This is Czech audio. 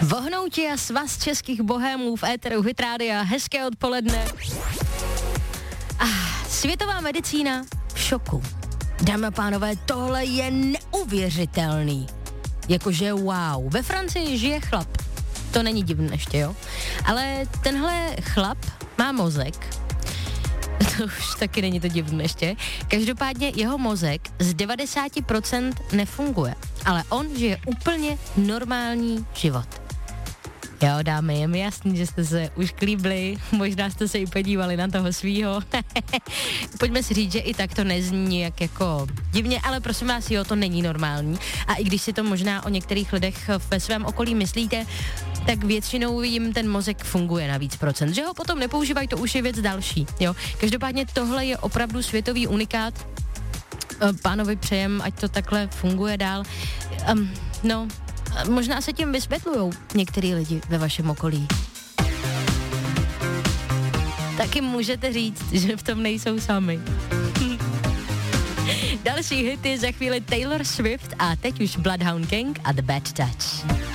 Vohnouti a svaz českých bohémů v éteru Hit Rádia. Hezké odpoledne. Světová medicína v šoku. Dámy a pánové, tohle je neuvěřitelný. Jakože wow. Ve Francii žije chlap. To není divné ještě, jo? Ale tenhle chlap má mozek. To už taky není to divné ještě. Každopádně jeho mozek z 90% nefunguje. Ale on žije úplně normální život. Jo, dámy, je mi jasný, že jste se už klíbli, možná jste se i podívali na toho svýho. Pojďme si říct, že i tak to nezní nějak jako divně, ale prosím vás, jo, to není normální. A i když si to možná o některých lidech ve svém okolí myslíte, tak většinou jim ten mozek funguje na víc procent. Že ho potom nepoužívají, to už je věc další, jo. Každopádně tohle je opravdu světový unikát. Pánovi přejem, ať to takhle funguje dál. Možná se tím vysvětlujou některý lidi ve vašem okolí. Taky můžete říct, že v tom nejsou sami. Další hity za chvíli Taylor Swift a teď už Bloodhound Gang a The Bad Touch.